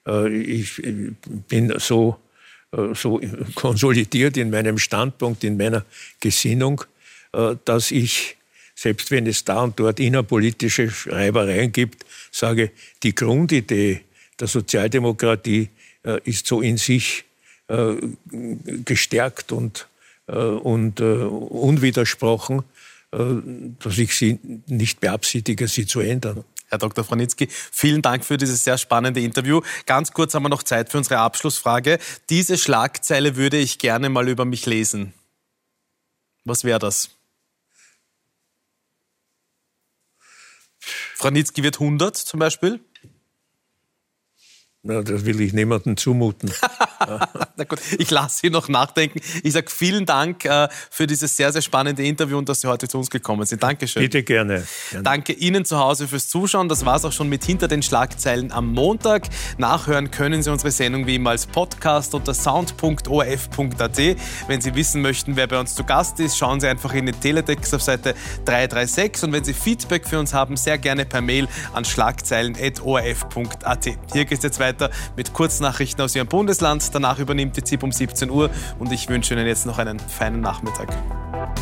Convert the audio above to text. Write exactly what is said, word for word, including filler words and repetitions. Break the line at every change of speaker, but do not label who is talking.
Ich bin so, so konsolidiert in meinem Standpunkt, in meiner Gesinnung, dass ich, selbst wenn es da und dort innerpolitische Reibereien gibt, sage, die Grundidee der Sozialdemokratie ist so in sich gestärkt und, und unwidersprochen, dass ich sie nicht beabsichtige, sie zu ändern.
Herr Doktor Wranitzky, vielen Dank für dieses sehr spannende Interview. Ganz kurz haben wir noch Zeit für unsere Abschlussfrage. Diese Schlagzeile würde ich gerne mal über mich lesen. Was wäre das? Wranitzky wird hundert zum Beispiel?
Na, das will ich niemandem zumuten.
Na gut, ich lasse Sie noch nachdenken. Ich sage vielen Dank äh, für dieses sehr, sehr spannende Interview und dass Sie heute zu uns gekommen sind. Dankeschön.
Bitte gerne. gerne.
Danke Ihnen zu Hause fürs Zuschauen. Das war es auch schon mit Hinter den Schlagzeilen am Montag. Nachhören können Sie unsere Sendung wie immer als Podcast unter sound punkt o r f punkt a t. Wenn Sie wissen möchten, wer bei uns zu Gast ist, schauen Sie einfach in den Teletext auf Seite drei drei sechs. Und wenn Sie Feedback für uns haben, sehr gerne per Mail an schlagzeilen punkt o r f punkt a t. Hier geht es jetzt weiter mit Kurznachrichten aus Ihrem Bundesland. Danach übernimmt die Z I P um siebzehn Uhr und ich wünsche Ihnen jetzt noch einen feinen Nachmittag.